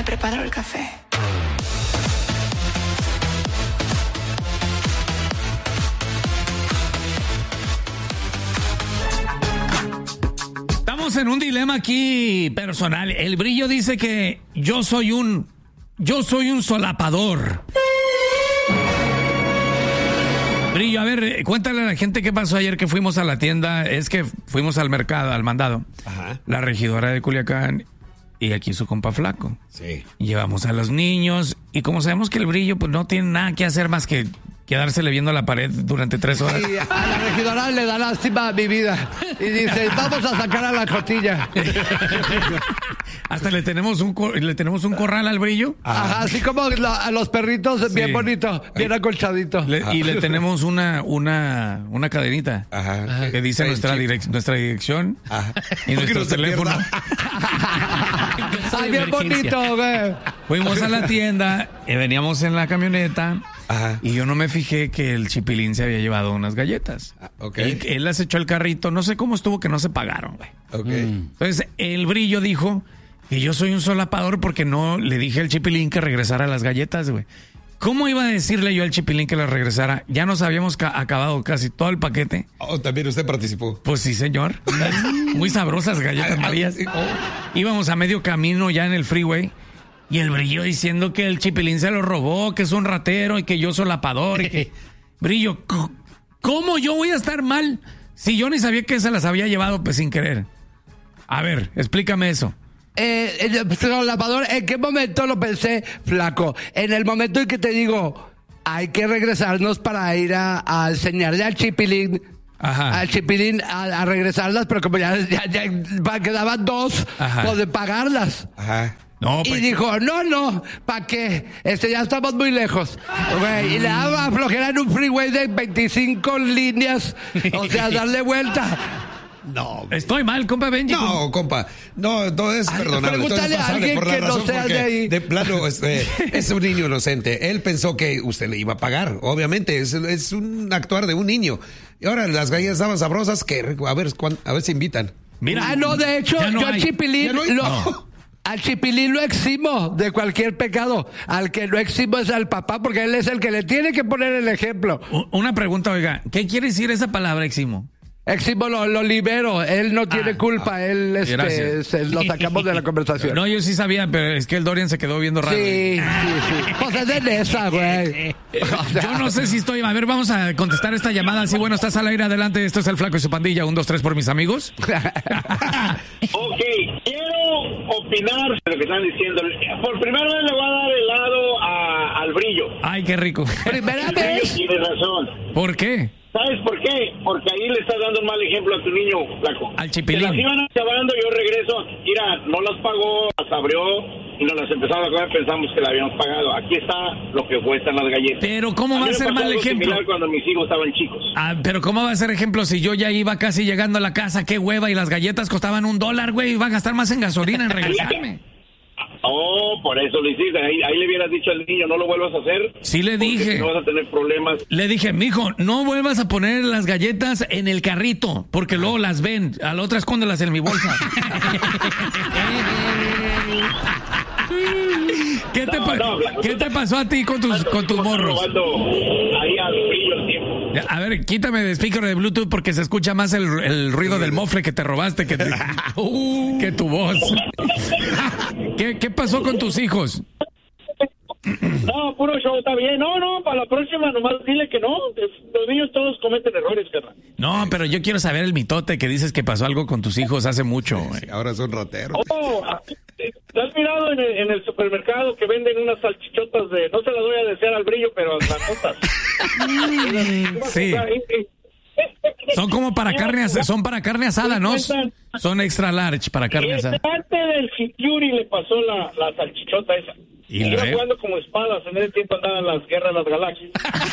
preparo el café. Estamos en un dilema aquí personal. El Brillo dice que yo soy un solapador. Brillo, a ver, cuéntale a la gente qué pasó ayer que fuimos a la tienda. Es que fuimos al mercado, al mandado. Ajá. La regidora de Culiacán y aquí su compa Flaco. Sí. Llevamos a los niños y como sabemos que el Brillo pues no tiene nada que hacer más que quedársele viendo la pared durante 3 horas. Y a la regidora le da lástima a mi vida. Y dice, vamos a sacar a la costilla. Hasta le tenemos un corral al Brillo. Ajá, así como a los perritos, Sí. bien bonito, bien acolchadito. Y le tenemos una cadenita. Ajá. Que dice Ay, nuestra dirección Ajá. y nuestro no se teléfono. Ay, bien bonito, güey. Fuimos a la tienda, veníamos en la camioneta. Ajá. Y yo no me fijé que el Chipilín se había llevado unas galletas. Ok. Él las echó al carrito. No sé cómo estuvo que no se pagaron, güey. Ok. Entonces, el Brillo dijo que yo soy un solapador porque no le dije al Chipilín que regresara las galletas, güey. ¿Cómo iba a decirle yo al Chipilín que las regresara? Ya nos habíamos acabado casi todo el paquete. Oh, también usted participó. Pues sí, señor. Muy sabrosas galletas Marías. Íbamos a medio camino ya en el freeway. Y el Brillo diciendo que el Chipilín se lo robó, que es un ratero y que yo solapador. Y que... Brillo, ¿cómo yo voy a estar mal si yo ni sabía que se las había llevado pues sin querer? A ver, explícame eso. El solapador, ¿en qué momento lo pensé, Flaco? En el momento en que te digo, hay que regresarnos para ir a enseñarle al Chipilín. Ajá. Al Chipilín a regresarlas, pero como ya quedaban 2, Ajá. pues de pagarlas. Ajá. No, Y pues, dijo, no, ¿para qué? Ya estamos muy lejos. Güey, y le daba flojera en un freeway de 25 líneas. O sea, darle vuelta. No. estoy mal, compa Benji. No, compa. No, todo es Ay, perdonable. Todo es pregúntale a pasable alguien por la que no razón sea porque de ahí. de plano es un niño inocente. Él pensó que usted le iba a pagar. Obviamente, es un actuar de un niño. Y ahora las galletas estaban sabrosas que a ver si invitan. Mira, No, de hecho, ya no yo al hay. Chipilín Ya no hay. No. Al Chipilín lo eximo de cualquier pecado. Al que lo eximo es al papá, porque él es el que le tiene que poner el ejemplo. Una pregunta, oiga, ¿qué quiere decir esa palabra, Eximo? Eximo lo libero, él no tiene culpa, él gracias. lo sacamos de la conversación. No, yo sí sabía, pero es que el Dorian se quedó viendo raro. Sí. Pues es de Nesa, güey. O sea, Yo no sé si estoy... A ver, vamos a contestar esta llamada. Sí, bueno, estás al aire, adelante. Esto es El Flaco y su pandilla. 1, 2, 3 por mis amigos. Ok, quiero opinar de lo que están diciendo. Por primera vez le voy a dar helado al Brillo. Ay, qué rico. primera El Brillo vez. tiene razón. ¿Por qué? ¿Sabes por qué? Porque ahí le estás dando un mal ejemplo a tu niño, Flaco. Al Chipilín. Se las iban acabando, yo regreso. Mira, no las pagó, las abrió y nos las empezamos a comer, pensamos que la habíamos pagado. Aquí está lo que cuestan las galletas. Pero ¿cómo va a mí me ser pasó mal algo ejemplo? similar cuando mis hijos estaban chicos. Ah, pero ¿cómo va a ser ejemplo si yo ya iba casi llegando a la casa? Qué hueva, y las galletas costaban $1, güey. Iba a gastar más en gasolina en regresarme. Oh, por eso lo hiciste. Ahí le hubieras dicho al niño, no lo vuelvas a hacer. Sí le porque dije. No vas a tener problemas. Le dije, mijo, no vuelvas a poner las galletas en el carrito, porque luego las ven. A la otra escóndelas en mi bolsa. ¿Qué te pasó a ti con tus morros? Ahí al Brillo el tiempo. A ver, quítame de speaker de Bluetooth porque se escucha más el ruido del mofle que te robaste que tu voz. ¿Qué pasó con tus hijos? No, puro show, está bien. No, para la próxima nomás dile que no. Los niños todos cometen errores, carnal. No, pero yo quiero saber el mitote que dices que pasó algo con tus hijos hace mucho. Sí, ahora son rateros. Oh, ¿te has mirado en el supermercado que venden unas salchichotas de... No se las voy a desear al Brillo, pero grandotas? Sí. Son como para carne, son para carne asada, ¿no? Son extra large para carne asada. Antes del Fury le pasó la salchichota esa. ¿Y iba luego? jugando como espadas, en ese tiempo andaban las guerras de las galaxias.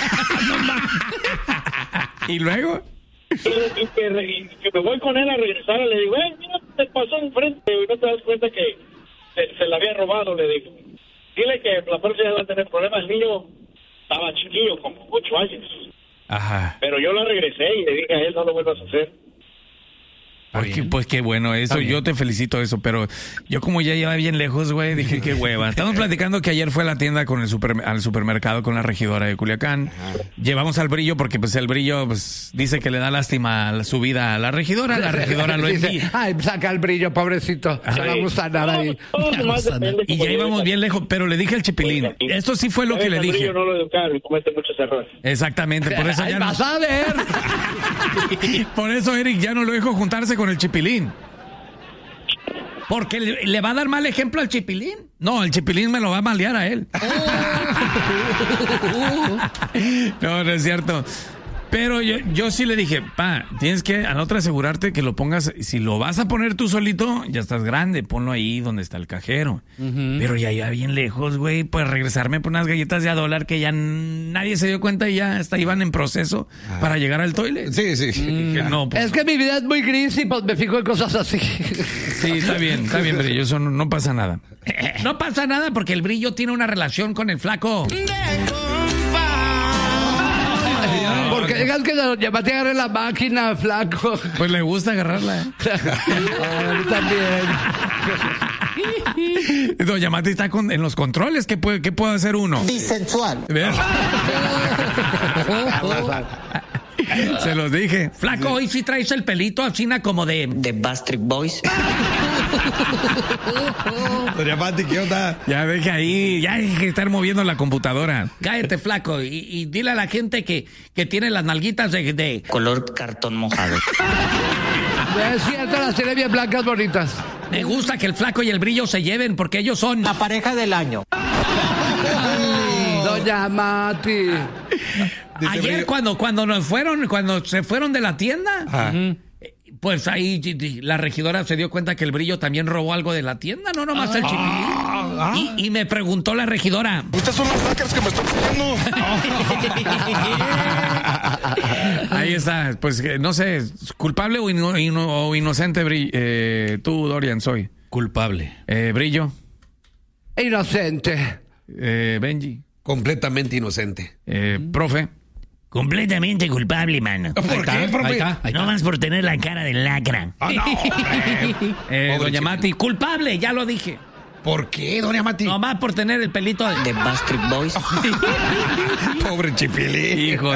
¿Y luego? Y que me voy con él a regresar, le digo, mira, te pasó enfrente y no te das cuenta que se la había robado, le digo. Dile que la próxima va a tener problemas. El niño estaba chiquillo, como 8 años. Ajá. Pero yo la regresé y le dije a él, no lo vuelvas a hacer. Pues qué bueno eso, yo te felicito eso, pero yo como ya iba bien lejos, güey, dije qué hueva. Estamos platicando que ayer fue a la tienda con al supermercado con la regidora de Culiacán. Llevamos al Brillo porque pues el Brillo pues dice que le da lástima su vida a la regidora lo envía. Ay, saca el Brillo, pobrecito. No le gusta nada ahí. Y ya íbamos bien lejos, pero le dije al Chipilín, esto sí fue lo que le dije. Brillo no lo educaron y comete muchos errores. Exactamente, por eso ya vas a ver. Por eso Eric ya no lo dejo juntarse con el Chipilín. Porque le va a dar mal ejemplo al Chipilín. No, el Chipilín me lo va a malear a él. No es cierto. Pero yo sí le dije, tienes que anotar asegurarte que lo pongas, si lo vas a poner tú solito, ya estás grande, ponlo ahí donde está el cajero. Pero ya iba bien lejos, güey, pues regresarme por unas galletas de $1 que ya nadie se dio cuenta y ya hasta iban en proceso para llegar al toilet. Sí. Dije, no, pues, es que mi vida es muy gris y pues me fijo en cosas así. Sí, está bien, Brillo, eso no pasa nada. No pasa nada porque el Brillo tiene una relación con el flaco. Porque digas que ya te agarre la máquina, flaco. Pues le gusta agarrarla. A mí también. Doña Mati está en los controles. ¿Qué puede hacer uno? Bisensual. Se los dije. Flaco, hoy sí traes el pelito así como de Backstreet Boys. Doña Mati, ¿qué onda? Ya deje ahí, ya hay que estar moviendo la computadora. Cállate, flaco, y dile a la gente que tiene las nalguitas de color cartón mojado. Es cierto, las tiene bien blancas, bonitas. Me gusta que el flaco y el Brillo se lleven porque ellos son la pareja del año. Doña Mati. Ayer cuando se fueron de la tienda, pues ahí la regidora se dio cuenta que el Brillo también robó algo de la tienda, no nomás el Chipilín. Y me preguntó la regidora. Ustedes son los hackers que me están siguiendo. Ahí está, pues no sé, culpable o inocente, tú, Dorian, soy. Culpable. Brillo. Inocente. Benji. Completamente inocente. Profe. Completamente culpable, mano. ¿Por qué, profe? Ahí está. No más por tener la cara de lacra. Doña Mati, culpable, ya lo dije. ¿Por qué, doña Mati? No más por tener el pelito de Backstreet Boys. Pobre Chipilín. Hijo